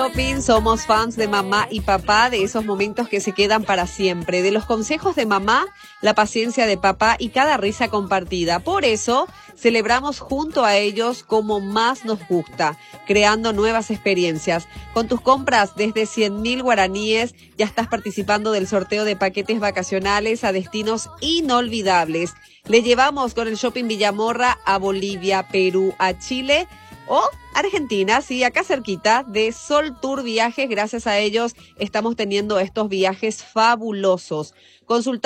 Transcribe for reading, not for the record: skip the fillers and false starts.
Shopping, somos fans de mamá y papá, de esos momentos que se quedan para siempre, de los consejos de mamá, la paciencia de papá y cada risa compartida. Por eso, celebramos junto a ellos como más nos gusta, creando nuevas experiencias. Con tus compras desde 100.000 guaraníes, ya estás participando del sorteo de paquetes vacacionales a destinos inolvidables. Le llevamos con el Shopping Villamorra a Bolivia, Perú, a Chile o Argentina, sí, acá cerquita de Sol Tour Viajes. Gracias a ellos estamos teniendo estos viajes fabulosos. Consulta